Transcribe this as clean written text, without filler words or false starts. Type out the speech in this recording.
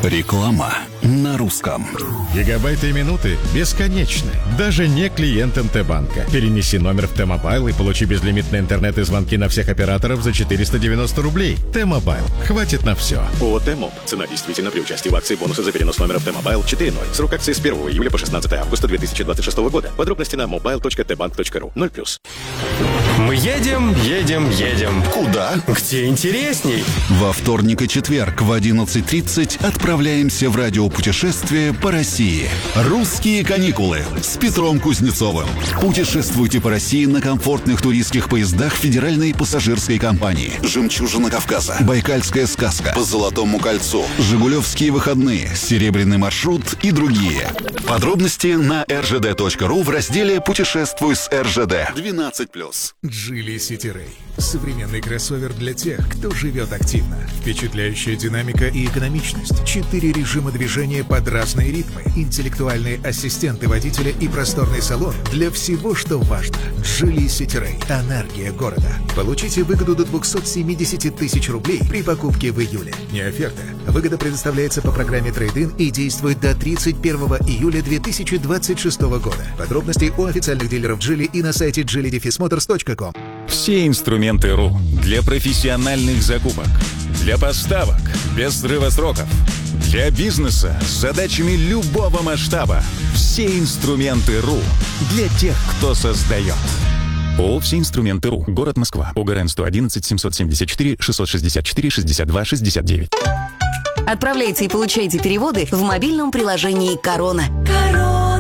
Реклама на русском. Гигабайты и минуты бесконечны. Даже не клиентам Т-банка. Перенеси номер в Т-мобайл и получи безлимитный интернет и звонки на всех операторов за 490 рублей. Т-мобайл. Хватит на все. ООО «Т-моб». Цена действительно при участии в акции бонусы за перенос номера в Т-мобайл 4.0. Срок акции с 1 июля по 16 августа 2026 года. Подробности на mobile.tbank.ru. 0+. Мы едем. Куда? Где интересней? Во вторник и четверг в 11:30 отправляемся в радиопутешествие по России. «Русские каникулы» с Петром Кузнецовым. Путешествуйте по России на комфортных туристских поездах Федеральной пассажирской компании. «Жемчужина Кавказа», «Байкальская сказка», «По Золотому кольцу», «Жигулевские выходные», «Серебряный маршрут» и другие. Подробности на rgd.ru в разделе «Путешествуй с РЖД». 12+. Geely City Ray. Современный кроссовер для тех, кто живет активно. Впечатляющая динамика и экономичность. 4 режима движения под разные ритмы. Интеллектуальные ассистенты водителя и просторный салон для всего, что важно. Geely City Ray. Энергия города. Получите выгоду до 270 тысяч рублей при покупке в июле. Не оферта. Выгода предоставляется по программе Trade-in и действует до 31 июля 2026 года. Подробности у официальных дилеров Geely и на сайте geely-motors.com. Все инструменты РУ для профессиональных закупок, для поставок без срыва сроков, для бизнеса с задачами любого масштаба. Все инструменты РУ для тех, кто создает. ООО «Все инструменты РУ». Город Москва. ОГРН 111 774 664 62 69. Отправляйте и получайте переводы в мобильном приложении «Корона».